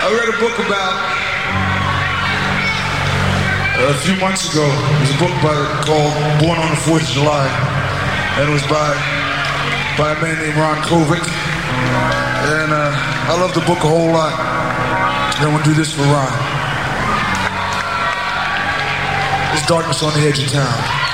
I read a book about a few months ago. It was a book called Born on the 4th of July. And it was by a man named Ron Kovic. And I love the book a whole lot. And I want to do this for Ron. There's darkness on the edge of town.